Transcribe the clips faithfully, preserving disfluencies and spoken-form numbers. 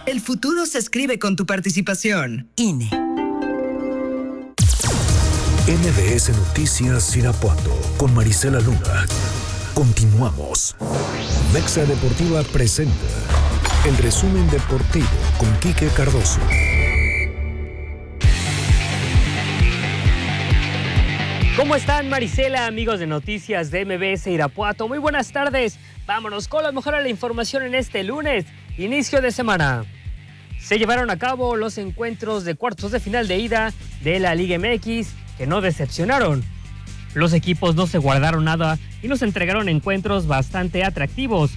El futuro se escribe con tu participación. I N E. M B S Noticias Irapuato con Marisela Luna. Continuamos. Mexa Deportiva presenta el resumen deportivo con Quique Cardoso. ¿Cómo están, Marisela, amigos de Noticias de M B S Irapuato? Muy buenas tardes. Vámonos con lo mejor de la información en este lunes, inicio de semana. Se llevaron a cabo los encuentros de cuartos de final de ida de la Liga M X, que no decepcionaron. Los equipos no se guardaron nada y nos entregaron encuentros bastante atractivos.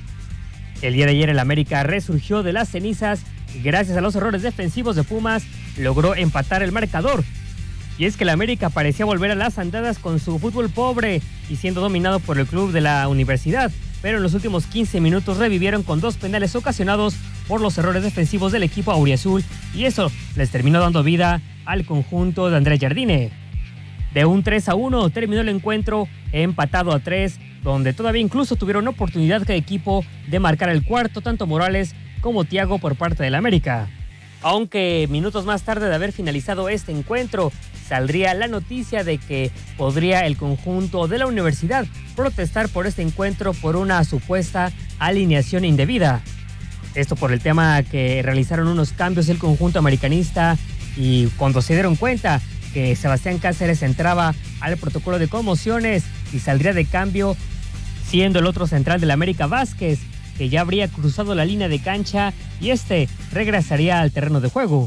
El día de ayer el América resurgió de las cenizas y gracias a los errores defensivos de Pumas logró empatar el marcador. Y es que el América parecía volver a las andadas con su fútbol pobre y siendo dominado por el club de la Universidad, pero en los últimos quince minutos revivieron con dos penales ocasionados por los errores defensivos del equipo auriazul y eso les terminó dando vida al conjunto de Andrés Jardine. De un tres a uno terminó el encuentro empatado a tres, donde todavía incluso tuvieron oportunidad cada equipo de marcar el cuarto, tanto Morales como Thiago por parte del América. Aunque minutos más tarde de haber finalizado este encuentro, saldría la noticia de que podría el conjunto de la Universidad protestar por este encuentro por una supuesta alineación indebida. Esto por el tema que realizaron unos cambios el conjunto americanista y cuando se dieron cuenta que Sebastián Cáceres entraba al protocolo de conmociones y saldría de cambio siendo el otro central del América Vázquez, que ya habría cruzado la línea de cancha y este regresaría al terreno de juego.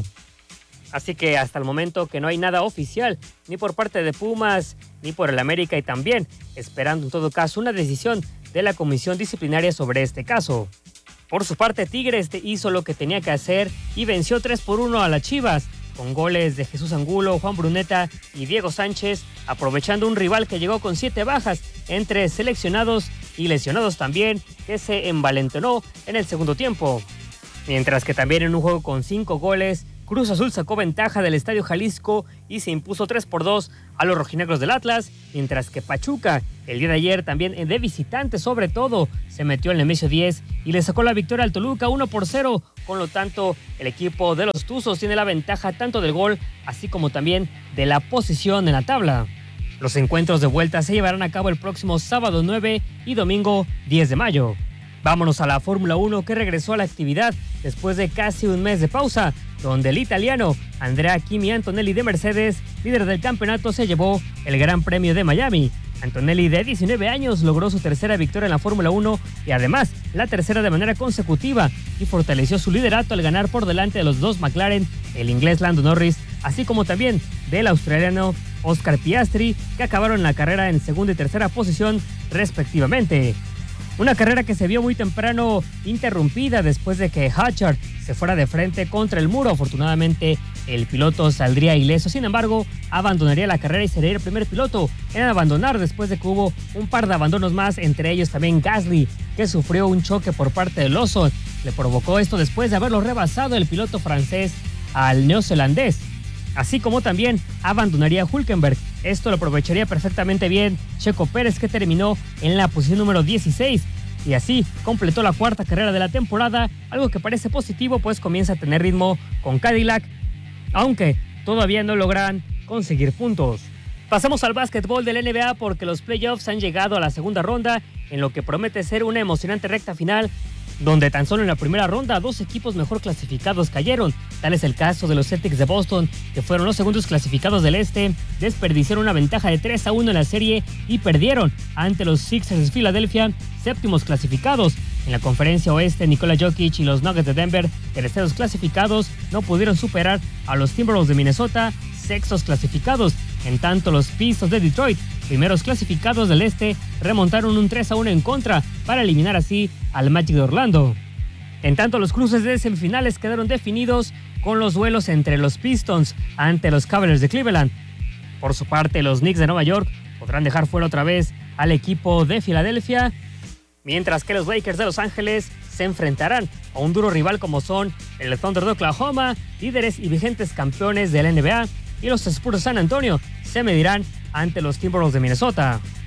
Así que hasta el momento que no hay nada oficial, ni por parte de Pumas, ni por el América y también esperando en todo caso una decisión de la comisión disciplinaria sobre este caso. Por su parte, Tigres hizo lo que tenía que hacer y venció tres por uno a las Chivas, con goles de Jesús Angulo, Juan Bruneta y Diego Sánchez, aprovechando un rival que llegó con siete bajas entre seleccionados y lesionados también, que se envalentonó en el segundo tiempo. Mientras que también en un juego con cinco goles, Cruz Azul sacó ventaja del Estadio Jalisco y se impuso tres por dos a los rojinegros del Atlas, mientras que Pachuca, el día de ayer también de visitante sobre todo, se metió en el Nemesio diez y le sacó la victoria al Toluca uno por cero. Con lo tanto, el equipo de los Tuzos tiene la ventaja tanto del gol, así como también de la posición en la tabla. Los encuentros de vuelta se llevarán a cabo el próximo sábado nueve y domingo diez de mayo. Vámonos a la Fórmula uno, que regresó a la actividad después de casi un mes de pausa, donde el italiano Andrea Kimi Antonelli de Mercedes, líder del campeonato, se llevó el Gran Premio de Miami. Antonelli, de diecinueve años, logró su tercera victoria en la Fórmula uno y además la tercera de manera consecutiva y fortaleció su liderato al ganar por delante de los dos McLaren, el inglés Lando Norris, así como también del australiano Oscar Piastri, que acabaron la carrera en segunda y tercera posición respectivamente. Una carrera que se vio muy temprano interrumpida después de que Hatchard se fuera de frente contra el muro. Afortunadamente, el piloto saldría ileso. Sin embargo, abandonaría la carrera y sería el primer piloto en abandonar después de que hubo un par de abandonos más, entre ellos también Gasly, que sufrió un choque por parte del Lawson. Le provocó esto después de haberlo rebasado el piloto francés al neozelandés. Así como también abandonaría Hülkenberg. Esto lo aprovecharía perfectamente bien Checo Pérez, que terminó en la posición número dieciséis. Y así completó la cuarta carrera de la temporada, algo que parece positivo, pues comienza a tener ritmo con Cadillac, aunque todavía no logran conseguir puntos. Pasamos al básquetbol del N B A porque los playoffs han llegado a la segunda ronda, en lo que promete ser una emocionante recta final, donde tan solo en la primera ronda dos equipos mejor clasificados cayeron. Tal es el caso de los Celtics de Boston, que fueron los segundos clasificados del este, desperdiciaron una ventaja de tres a uno en la serie y perdieron ante los Sixers de Filadelfia, séptimos clasificados. En la conferencia oeste, Nikola Jokic y los Nuggets de Denver, terceros clasificados, no pudieron superar a los Timberwolves de Minnesota, sextos clasificados. En tanto, los Pistons de Detroit, primeros clasificados del este, remontaron un tres a uno en contra para eliminar así al Magic de Orlando. En tanto, los cruces de semifinales quedaron definidos con los duelos entre los Pistons ante los Cavaliers de Cleveland. Por su parte, los Knicks de Nueva York podrán dejar fuera otra vez al equipo de Filadelfia, mientras que los Lakers de Los Ángeles se enfrentarán a un duro rival como son el Thunder de Oklahoma, líderes y vigentes campeones de la N B A, y los Spurs de San Antonio se medirán ante los Timberwolves de Minnesota.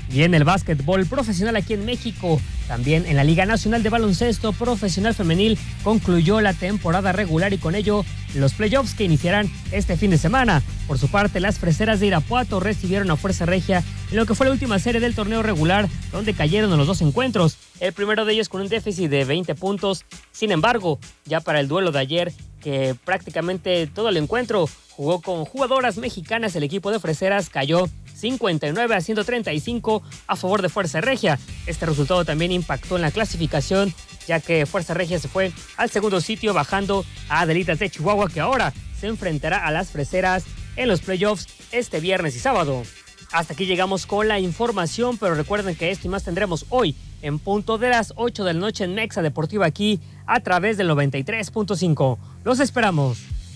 Y en el básquetbol profesional aquí en México, también en la Liga Nacional de Baloncesto Profesional Femenil concluyó la temporada regular y con ello los playoffs que iniciarán este fin de semana. Por su parte, las freseras de Irapuato recibieron a Fuerza Regia en lo que fue la última serie del torneo regular, donde cayeron en los dos encuentros. El primero de ellos con un déficit de veinte puntos. Sin embargo, ya para el duelo de ayer, que prácticamente todo el encuentro jugó con jugadoras mexicanas, el equipo de freseras cayó cincuenta y nueve a ciento treinta y cinco a favor de Fuerza Regia. Este resultado también impactó en la clasificación, ya que Fuerza Regia se fue al segundo sitio, bajando a Adelitas de Chihuahua, que ahora se enfrentará a las freseras en los playoffs este viernes y sábado. Hasta aquí llegamos con la información, pero recuerden que esto y más tendremos hoy en punto de las ocho de la noche en Mexa Deportiva, aquí a través del noventa y tres punto cinco. Los esperamos.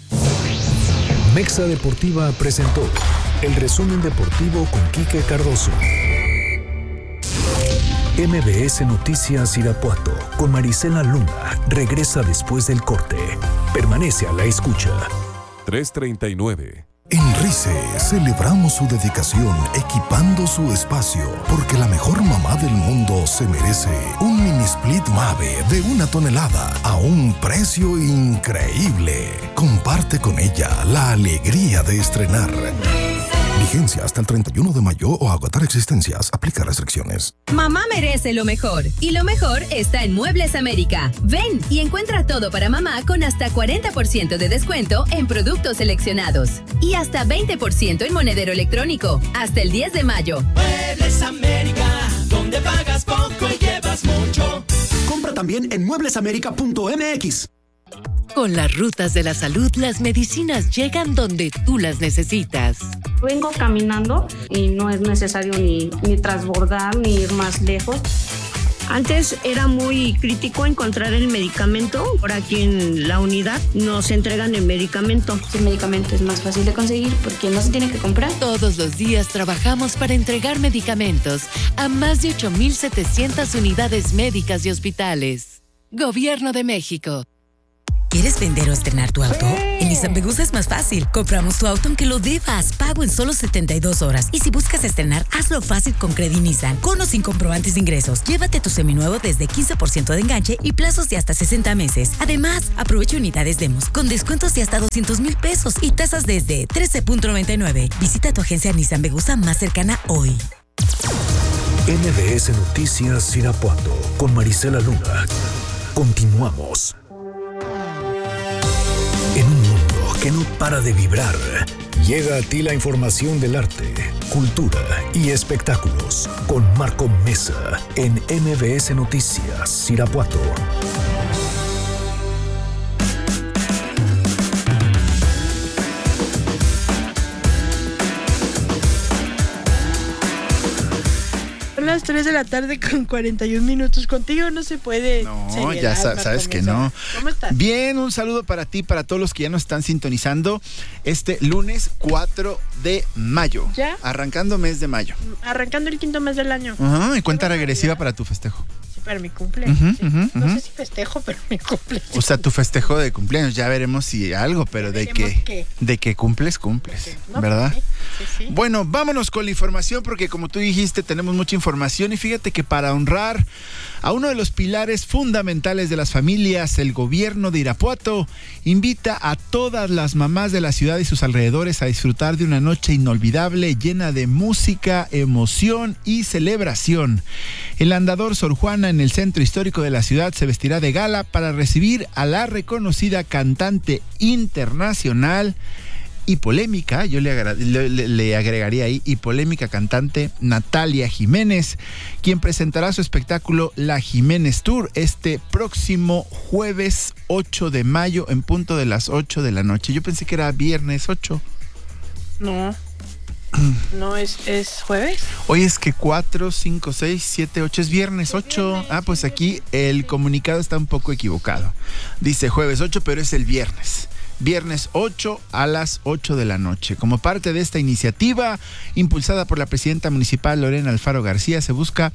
Mexa Deportiva presentó el resumen deportivo con Quique Cardoso. M B S Noticias Irapuato con Marisela Luna regresa después del corte. Permanece a la escucha. tres treinta y nueve. En RICE celebramos su dedicación equipando su espacio, porque la mejor mamá del mundo se merece un mini split Mave de una tonelada a un precio increíble. Comparte con ella la alegría de estrenar. Vigencia hasta el treinta y uno de mayo o agotar existencias. Aplica restricciones. Mamá merece lo mejor, y lo mejor está en Muebles América. Ven y encuentra todo para mamá con hasta cuarenta por ciento de descuento en productos seleccionados y hasta veinte por ciento en monedero electrónico hasta el diez de mayo. Muebles América, donde pagas poco y llevas mucho. Compra también en muebles américa punto m x. Con las rutas de la salud, las medicinas llegan donde tú las necesitas. Vengo caminando y no es necesario ni, ni transbordar ni ir más lejos. Antes era muy crítico encontrar el medicamento. Ahora aquí en la unidad nos entregan el medicamento. El medicamento es más fácil de conseguir porque no se tiene que comprar. Todos los días trabajamos para entregar medicamentos a más de ocho mil setecientas unidades médicas y hospitales. Gobierno de México. ¿Quieres vender o estrenar tu auto? En Nissan Vegusa es más fácil. Compramos tu auto aunque lo debas. Pago en solo setenta y dos horas. Y si buscas estrenar, hazlo fácil con Credit Nissan. Con o sin comprobantes de ingresos. Llévate tu seminuevo desde quince por ciento de enganche y plazos de hasta sesenta meses. Además, aprovecha unidades demos con descuentos de hasta doscientos mil pesos y tasas desde trece punto noventa y nueve. Visita tu agencia Nissan Vegusa más cercana hoy. M B S Noticias Irapuato con Marisela Luna. Continuamos. En un mundo que no para de vibrar, llega a ti la información del arte, cultura y espectáculos con Marco Mesa en M B S Noticias Irapuato. Son las tres de la tarde con cuarenta y un minutos. Contigo no se puede. No, ya sa- sabes que no. ¿Cómo estás? Bien, un saludo para ti, para todos los que ya nos están sintonizando este lunes cuatro de mayo. ¿Ya? Arrancando mes de mayo. Arrancando el quinto mes del año. Ajá, y cuenta regresiva para tu festejo. Sí, para mi cumple. Uh-huh, sí. uh-huh, no uh-huh. sé si festejo, pero mi cumple. O sea, tu festejo de cumpleaños, ya veremos si algo, pero de que, qué. de que cumples, cumples, Okay. No, ¿verdad? Sí, sí, sí. Bueno, vámonos con la información porque como tú dijiste, tenemos mucha información y fíjate que para honrar a uno de los pilares fundamentales de las familias, el gobierno de Irapuato invita a todas las mamás de la ciudad y sus alrededores a disfrutar de una noche inolvidable llena de música, emoción y celebración. El andador Sor Juana en el centro histórico de la ciudad se vestirá de gala para recibir a la reconocida cantante internacional y polémica, yo le, agra- le, le- le agregaría ahí, y polémica cantante Natalia Jiménez, quien presentará su espectáculo La Jiménez Tour este próximo jueves ocho de mayo en punto de las ocho de la noche. Yo pensé que era viernes ocho. No. No, es, es jueves. Hoy es que cuatro, cinco, seis, siete, ocho, es viernes ocho. Ah, pues aquí el comunicado está un poco equivocado. Dice jueves ocho, pero es el viernes. viernes ocho a las ocho de la noche. Como parte de esta iniciativa, impulsada por la presidenta municipal Lorena Alfaro García, se busca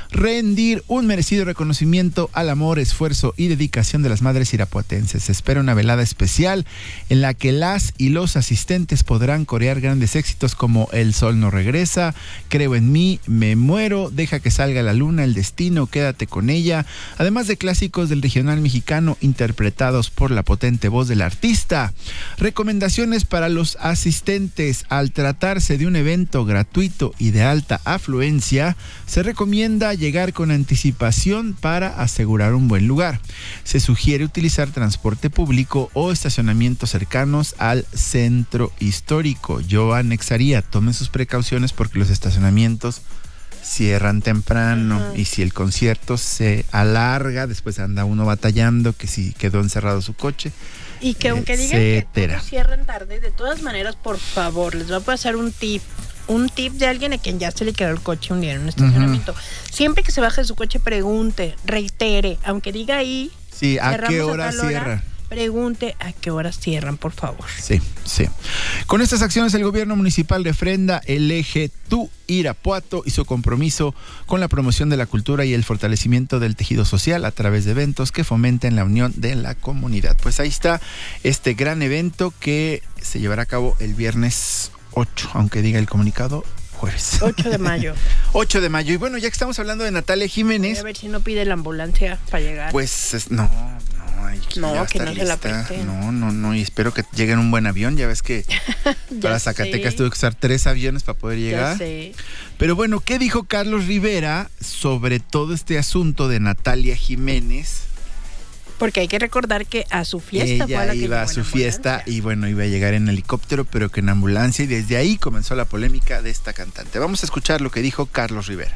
rendir un merecido reconocimiento al amor, esfuerzo y dedicación de las madres irapuatenses. Se espera una velada especial en la que las y los asistentes podrán corear grandes éxitos como El sol no regresa, Creo en mí, Me muero, Deja que salga la luna, El destino, Quédate con ella, además de clásicos del regional mexicano interpretados por la potente voz del artista. Recomendaciones para los asistentes: al tratarse de un evento gratuito y de alta afluencia, se recomienda llegar con anticipación para asegurar un buen lugar. Se sugiere utilizar transporte público o estacionamientos cercanos al centro histórico. Yo anexaría, tomen sus precauciones porque los estacionamientos cierran temprano. Ajá. Y si el concierto se alarga, después anda uno batallando que si quedó encerrado su coche. Y que aunque digan que todos cierran tarde, de todas maneras, por favor, les voy a pasar un tip. Un tip de alguien a quien ya se le quedó el coche un día en un estacionamiento. Uh-huh. Siempre que se baje de su coche, pregunte, reitere, aunque diga ahí. Sí, ¿a qué hora cierra? Pregunte a qué horas cierran, por favor. Sí, sí. Con estas acciones, el gobierno municipal refrenda el eje Tu Irapuato y su compromiso con la promoción de la cultura y el fortalecimiento del tejido social a través de eventos que fomenten la unión de la comunidad. Pues ahí está este gran evento que se llevará a cabo el viernes ocho, aunque diga el comunicado jueves. ocho de mayo. ocho de mayo. Y bueno, ya que estamos hablando de Natalia Jiménez. Voy a ver si no pide la ambulancia para llegar. Pues es, no, no, hay que, no, que no lista. se la presten. No, no, no, y espero que llegue en un buen avión. Ya ves que ya para Zacatecas sé. Tuve que usar tres aviones para poder llegar. Ya sé. Pero bueno, ¿qué dijo Carlos Rivera sobre todo este asunto de Natalia Jiménez? Porque hay que recordar que a su fiesta ella fue a la que iba a su fiesta y bueno, iba a llegar en helicóptero, pero que en ambulancia, y desde ahí comenzó la polémica de esta cantante. Vamos a escuchar lo que dijo Carlos Rivera.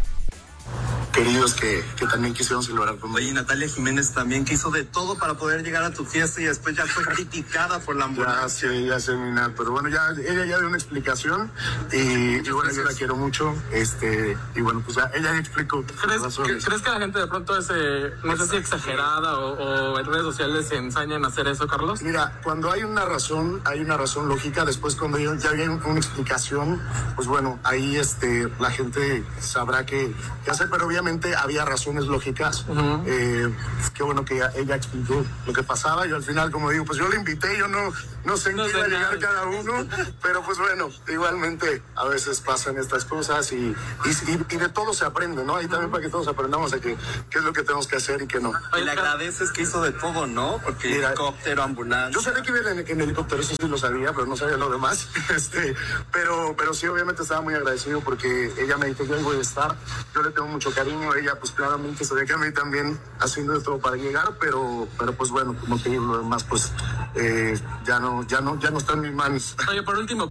Queridos que, que también quisieron celebrar conmigo. Oye, Natalia Jiménez también que hizo de todo para poder llegar a tu fiesta y después ya fue criticada por la ambulancia. Ya, sí, ya sé, Mina, pero bueno, ya ella ya dio una explicación y, y bueno, yo la quiero mucho, este, y bueno, pues ya ella ya explicó. ¿Crees que, ¿Crees que la gente de pronto es, eh, no sé si exagerada o, o en redes sociales se ensañan a hacer eso, Carlos? Mira, cuando hay una razón, hay una razón lógica, después cuando ya, ya hay una explicación, pues bueno, ahí este, la gente sabrá qué, qué hacer, pero obviamente había razones lógicas. Uh-huh. eh, qué bueno que ella, ella explicó lo que pasaba. Yo al final, como digo, pues yo le invité, yo no, no sé en qué iba a llegar cada uno, pero pues bueno, igualmente a veces pasan estas cosas y, y, y de todo se aprende, ¿no? Y también para que todos aprendamos a que, qué es lo que tenemos que hacer y qué no. Y le agradeces que hizo de todo, ¿no? Porque mira, helicóptero, ambulancia. Yo sabía que iba en, en helicóptero, eso sí lo sabía, pero no sabía lo demás. este, pero, pero sí, obviamente estaba muy agradecido porque ella me dijo, yo ahí voy a estar, yo le tengo mucho cariño. Ella pues claramente se ve que a mí también haciendo de todo para llegar, pero pero pues bueno, como te digo, lo demás pues eh, ya no ya no ya no está en mis manos. Oye, por último,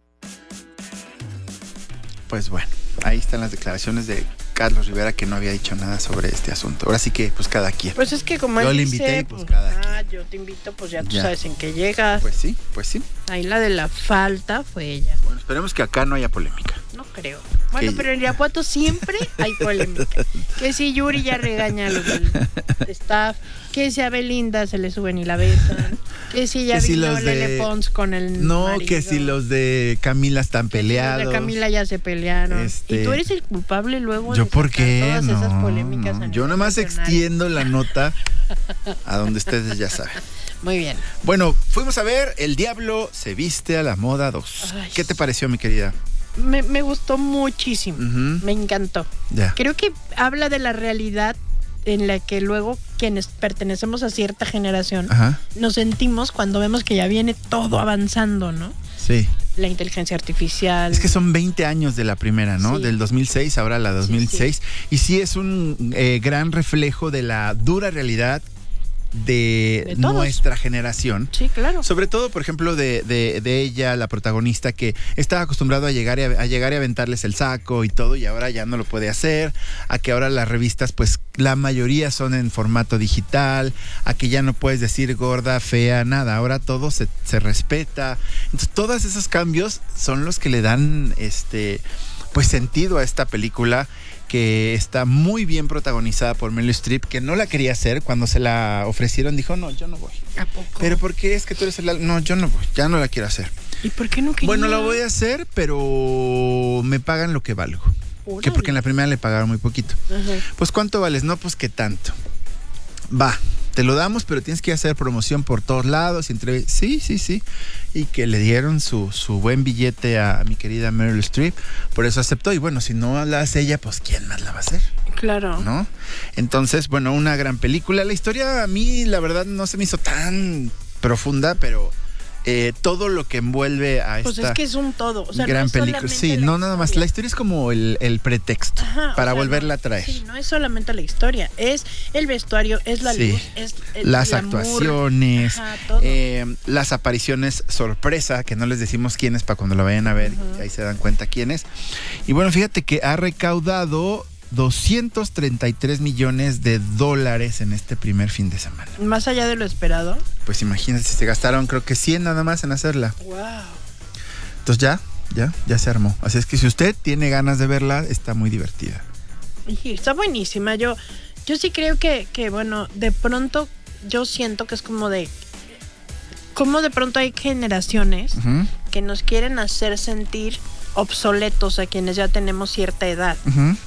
pues bueno, ahí están las declaraciones de Carlos Rivera, que no había dicho nada sobre este asunto. Ahora sí que pues cada quien. Pues es que como yo él le dice, invité, pues, pues cada ah, quien. yo te invito, pues ya tú ya. sabes en qué llegas. Pues sí, pues sí. Ahí la de la falta fue ella. Bueno, esperemos que acá no haya polémica. No creo. Bueno, pero en Irapuato siempre hay polémica. Que si Yuri ya regaña a los del staff, que si a Belinda se le suben y la besan, que si ya que vino si Lele de... Pons con el No, marido. que si los de Camila están que peleados. Si los de Camila ya se pelearon. Este... Y tú eres el culpable luego ¿Yo de por qué? todas no, esas polémicas. No. Yo nomás extiendo la nota a donde ustedes ya saben. Muy bien. Bueno, fuimos a ver El Diablo se viste a la moda dos. Ay, ¿qué te pareció, mi querida? Me, me gustó muchísimo. Uh-huh. Me encantó. Ya. Creo que habla de la realidad en la que luego quienes pertenecemos a cierta generación Ajá. nos sentimos cuando vemos que ya viene todo avanzando, ¿no? Sí. La inteligencia artificial. Es que son veinte años de la primera, ¿no? Sí. Del dos mil seis, ahora la dos mil seis. Sí, sí. Y sí es un eh, gran reflejo de la dura realidad de, de nuestra generación. Sí, claro. Sobre todo, por ejemplo, de, de, de ella, la protagonista, que estaba acostumbrado a llegar, y a, a llegar y aventarles el saco y todo, y ahora ya no lo puede hacer. A que ahora las revistas, pues la mayoría son en formato digital. A que ya no puedes decir gorda, fea, nada. Ahora todo se, se respeta. Entonces, todos esos cambios son los que le dan este pues sentido a esta película, que está muy bien protagonizada por Meryl Streep, que no la quería hacer. Cuando se la ofrecieron dijo, no, yo no voy. ¿A poco? ¿Pero por qué? Es que tú eres el... No, yo no voy, ya no la quiero hacer. ¿Y por qué no quería? Bueno, la voy a hacer, pero me pagan lo que valgo. Órale. Que porque en la primera le pagaron muy poquito. Ajá. Pues, ¿cuánto vales? No, pues, ¿qué tanto? Va, te lo damos, pero tienes que hacer promoción por todos lados. Entre... Sí, sí, sí. Y que le dieron su, su buen billete a, a mi querida Meryl Streep. Por eso aceptó. Y bueno, si no la hace ella, pues ¿quién más la va a hacer? Claro. ¿No? Entonces, bueno, una gran película. La historia a mí, la verdad, no se me hizo tan profunda, pero... Eh, todo lo que envuelve a pues esta es que es un todo, o sea, gran no es película. Sí, no nada más. La historia es como el, el pretexto. Ajá, para o sea, volverla a traer. Sí, no es solamente la historia, es el vestuario, es la sí. luz, es el, las el actuaciones, Ajá, todo. Eh, las apariciones sorpresa, que no les decimos quiénes para cuando la vayan a ver, uh-huh. ahí se dan cuenta quiénes. Y bueno, fíjate que ha recaudado doscientos treinta y tres millones de dólares en este primer fin de semana. Más allá de lo esperado. Pues imagínense, se gastaron creo que cien nada más en hacerla. Wow. Entonces ya, ya, ya se armó. Así es que si usted tiene ganas de verla, está muy divertida. Y está buenísima. Yo, yo sí creo que, que, bueno, de pronto yo siento que es como de... Como de pronto hay generaciones uh-huh. que nos quieren hacer sentir obsoletos a quienes ya tenemos cierta edad. Uh-huh.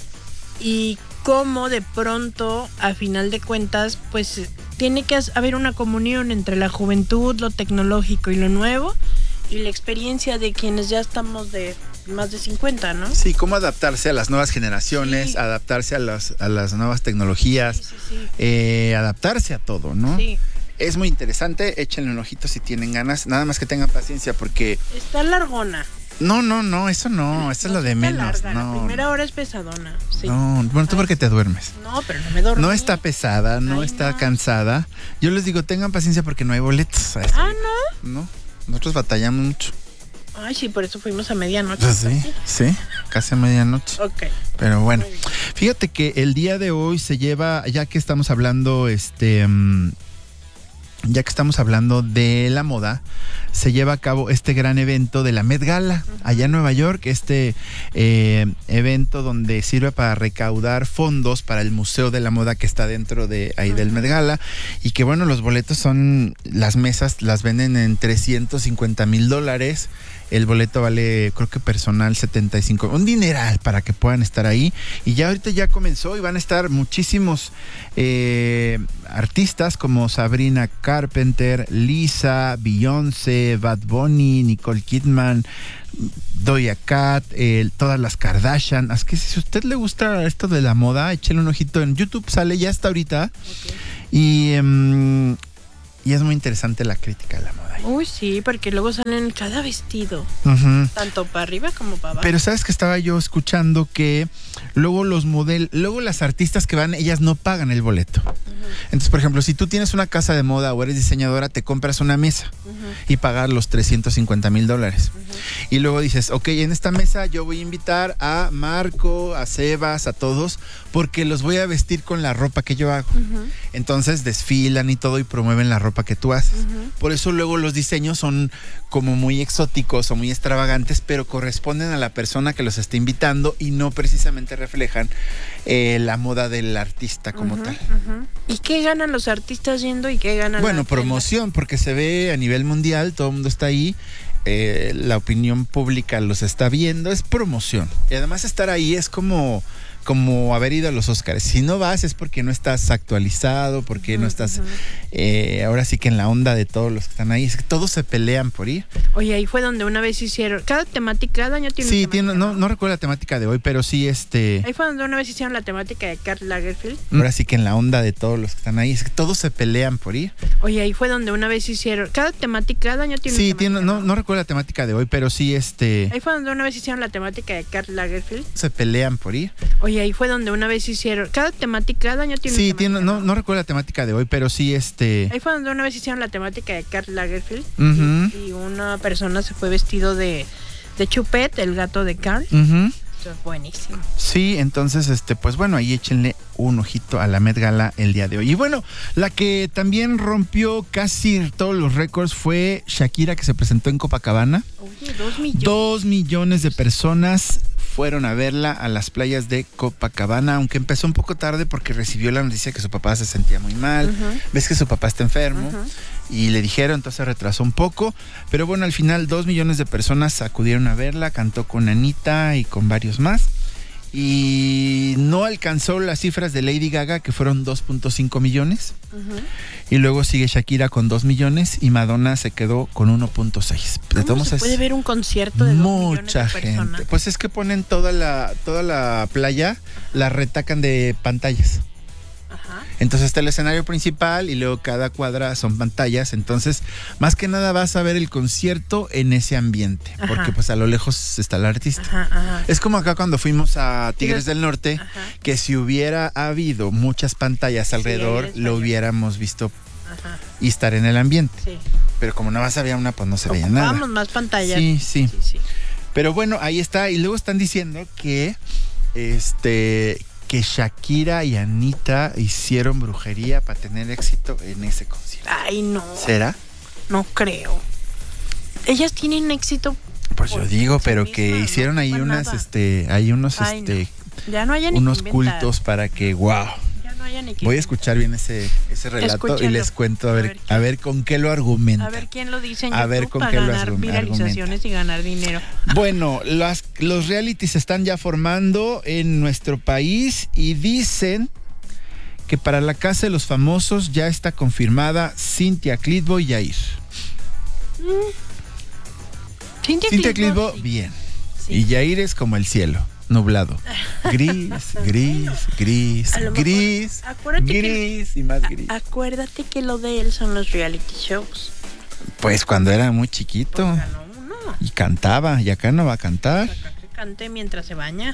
Y cómo de pronto, a final de cuentas, pues tiene que haber una comunión entre la juventud, lo tecnológico y lo nuevo, y la experiencia de quienes ya estamos de más de cincuenta, ¿no? Sí, cómo adaptarse a las nuevas generaciones, sí. adaptarse a las, a las nuevas tecnologías, sí, sí, sí. Eh, adaptarse a todo, ¿no? Sí. Es muy interesante, échenle un ojito si tienen ganas, nada más que tengan paciencia porque... Está largona. No, no, no, eso no, eso no, es lo de menos. Larga, no. La primera hora es pesadona. Sí. No, bueno, tú porque te duermes. No, pero no me dormí. No está pesada, no Ay, está no. cansada. Yo les digo, tengan paciencia porque no hay boletos. Ah, ¿no? No, nosotros batallamos mucho. Ay, sí, por eso fuimos a medianoche. Pues sí, sí, casi a medianoche. Ok. Pero bueno, fíjate que el día de hoy se lleva, ya que estamos hablando, este... Um, ya que estamos hablando de la moda, se lleva a cabo este gran evento de la Met Gala, uh-huh. allá en Nueva York, este eh, evento donde sirve para recaudar fondos para el Museo de la Moda que está dentro de ahí uh-huh. del Met Gala, y que bueno, los boletos son, las mesas las venden en trescientos cincuenta mil dólares, el boleto vale, creo que personal, setenta y cinco, un dineral para que puedan estar ahí. Y ya ahorita ya comenzó y van a estar muchísimos eh, artistas como Sabrina Carpenter, Lisa, Beyoncé, Bad Bunny, Nicole Kidman, Doja Cat, eh, todas las Kardashian. Así que si a usted le gusta esto de la moda, échale un ojito en YouTube, sale ya hasta ahorita. Okay. Y... Um, Y es muy interesante la crítica de la moda. Uy, sí, porque luego salen cada vestido. Uh-huh. Tanto para arriba como para abajo. Pero sabes que estaba yo escuchando que luego los modelos, luego las artistas que van, ellas no pagan el boleto. Uh-huh. Entonces, por ejemplo, si tú tienes una casa de moda o eres diseñadora, te compras una mesa uh-huh. y pagas los trescientos cincuenta mil dólares. Uh-huh. Y luego dices, ok, en esta mesa yo voy a invitar a Marco, a Sebas, a todos, porque los voy a vestir con la ropa que yo hago. Uh-huh. Entonces desfilan y todo y promueven la ropa que tú haces. Uh-huh. Por eso luego los diseños son como muy exóticos o muy extravagantes, pero corresponden a la persona que los está invitando y no precisamente reflejan eh, la moda del artista como uh-huh, tal. Uh-huh. ¿Y qué ganan los artistas yendo y qué ganan? Bueno, promoción, porque se ve a nivel mundial, todo el mundo está ahí. Eh, la opinión pública los está viendo, es promoción. Y además estar ahí es como, como haber ido a los Óscares. Si no vas es porque no estás actualizado, porque uh-huh, no estás uh-huh. eh, ahora sí que en la onda de todos los que están ahí. Es que todos se pelean por ir. Oye, ahí fue donde una vez hicieron, cada temática, cada año tiene sí, una tiene, no, no recuerdo la temática de hoy, pero sí este... Ahí fue donde una vez hicieron la temática de Karl Lagerfeld. Ahora sí que en la onda de todos los que están ahí, es que todos se pelean por ir. Oye, ahí fue donde una vez hicieron, cada temática, cada año tiene sí, una temática. Tiene, no, no recuerdo la temática de hoy, pero sí este... Ahí fue donde una vez hicieron la temática de Karl Lagerfeld. Se pelean por ir. Oye, ahí fue donde una vez hicieron, cada temática, cada año tiene sí, una temática. Sí, no, no recuerdo la temática de hoy, pero sí este... Ahí fue donde una vez hicieron la temática de Karl Lagerfeld. Uh-huh. y, y una persona se fue vestido de, de Chupet, el gato de Karl. Uh-huh. Eso es buenísimo. Sí, entonces, este, pues bueno, ahí échenle un ojito a la Met Gala el día de hoy. Y bueno, la que también rompió casi todos los récords fue Shakira, que se presentó en Copacabana. Oye, dos millones. Dos millones de personas fueron a verla a las playas de Copacabana, aunque empezó un poco tarde porque recibió la noticia que su papá se sentía muy mal. Uh-huh. Ves que su papá está enfermo uh-huh. y le dijeron, entonces retrasó un poco. Pero bueno, al final dos millones de personas acudieron a verla, cantó con Anita y con varios más. Y no alcanzó las cifras de Lady Gaga, que fueron dos punto cinco millones. Uh-huh. Y luego sigue Shakira con dos millones y Madonna se quedó con uno punto seis. ¿Cómo se puede ver un concierto de dos millones de personas? Mucha gente. Pues es que ponen toda la, toda la playa, la retacan de pantallas. Ajá. Entonces está el escenario principal y luego cada cuadra son pantallas. Entonces, más que nada vas a ver el concierto en ese ambiente. Ajá. Porque pues a lo lejos está el artista. Ajá, ajá. Es como acá cuando fuimos a Tigres del Norte, ajá. que si hubiera habido muchas pantallas alrededor, sí, lo hubiéramos visto ajá. y estar en el ambiente. Sí. Pero como nada más había una, pues no se veía nada. Ocupábamos más pantallas. Sí, sí, sí, sí. Pero bueno, ahí está. Y luego están diciendo que este... que Shakira y Anita hicieron brujería para tener éxito en ese concierto. Ay, no. ¿Será? No creo. Ellas tienen éxito. Pues yo digo, pero que misma, hicieron no ahí unas, nada. este, hay unos, Ay, este, no. Ya no haya ni unos que cultos para que, wow. Ya no haya ni que Voy a escuchar bien ese, ese relato Escúchalo. y les cuento a ver, a ver, a ver con qué lo argumentan. A ver quién lo dice en a YouTube ver con para qué ganar lo viralizaciones argumenta. y ganar dinero. Bueno, las, los realities se están ya formando en nuestro país y dicen que para la Casa de los Famosos ya está confirmada Cynthia Clitbo y Yair. Mm. Cynthia, Cynthia Clitbo, Clitbo sí. bien. Sí. Y Yair es como el cielo. Nublado. Gris, gris, gris, gris, gris que, y más gris. Acuérdate que lo de él son los reality shows. Pues cuando era muy chiquito. Pues ganó uno. Y cantaba, y acá no va a cantar. Acá que cante mientras se baña.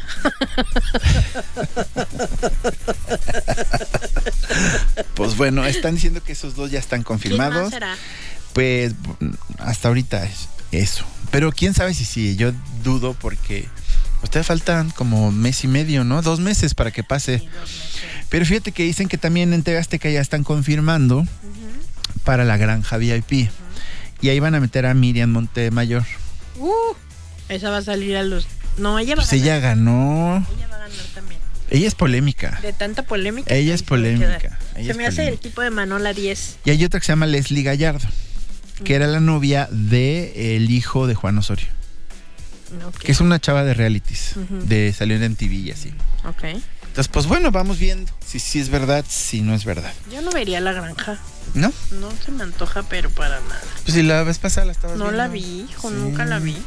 Pues bueno, están diciendo que esos dos ya están confirmados. ¿Quién más será? Pues hasta ahorita es eso. Pero quién sabe si sí, yo dudo porque... Ustedes faltan como mes y medio, ¿no? Dos meses para que pase. Sí, dos meses. Pero fíjate que dicen que también en T V Azteca ya están confirmando uh-huh. para la Granja V I P. Uh-huh. Y ahí van a meter a Miriam Montemayor. Uh, esa va a salir a los... No, ella va pues a ganar. ella ganó. Ella va a ganar también. Ella es polémica. De tanta polémica. Ella es polémica. Ella se es me hace polémica. el tipo de Manola diez. Y hay otra que se llama Leslie Gallardo, uh-huh. que era la novia del hijo de Juan Osorio. Okay. Que es una chava de realities, uh-huh. de salió en M T V y así. Ok. Entonces, pues bueno, vamos viendo si sí si es verdad, si no es verdad. Yo no vería La Granja. ¿No? No se me antoja, pero para nada. Pues si la vez pasada la estabas no viendo. No la vi, hijo, sí. nunca la vi.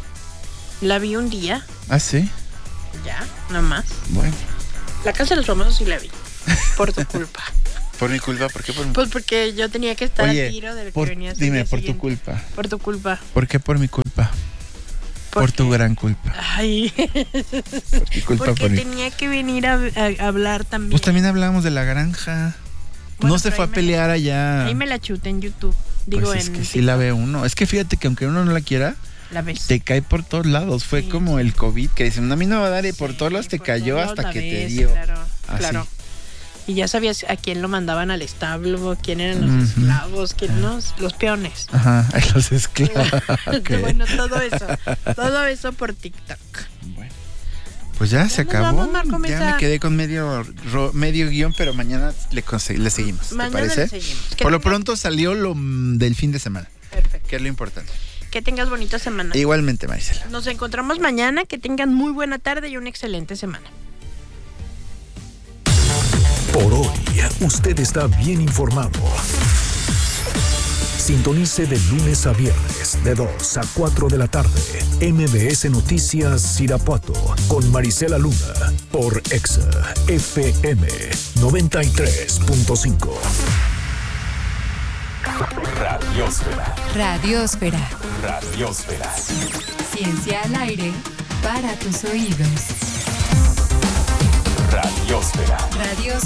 La vi un día. ¿Ah, sí? Ya, nada más. Bueno. La Casa de los Famosos sí la vi, por tu culpa. ¿Por mi culpa? ¿Por qué por mi Pues porque yo tenía que estar Oye, al tiro de lo por, que venía a hacer. Dime, por siguiente. tu culpa. Por tu culpa. ¿Por qué por mi culpa? ¿Por, por tu gran culpa. Ay. Por mi culpa, Porque por mi... tenía que venir a, a, a hablar también. Pues también hablábamos de La Granja. Bueno, no se fue a pelear la, allá. Ahí me la chuté en YouTube. Digo, pues es en que sí la ve uno. Es que fíjate que aunque uno no la quiera, la ves. Te cae por todos lados. Fue sí, como sí. el COVID, que dicen, a mí no me va a dar y sí, por todos lados te cayó hasta que ves, te dio. Claro, así. Claro. Y ya sabías a quién lo mandaban al establo, quién eran los uh-huh. esclavos, quién no, los peones. Ajá, los esclavos. Okay. Bueno, todo eso. Todo eso por TikTok. Bueno. Pues ya, ya se acabó. Vamos, Marco, ya me quedé con medio ro, medio guión, pero mañana le, le seguimos. Mañana ¿te parece? Le seguimos. Por lo pronto salió lo del fin de semana. Perfecto. Que es lo importante. Que tengas bonita semana. Igualmente, Maricela. Nos encontramos mañana. Que tengan muy buena tarde y una excelente semana. Por hoy, usted está bien informado. Sintonice de lunes a viernes, de dos a cuatro de la tarde, M B S Noticias Irapuato, con Maricela Luna, por Exa F M noventa y tres punto cinco. Radiosfera. Radiosfera. Radiosfera. Ciencia al aire para tus oídos. Radiosfera. Radiosfera.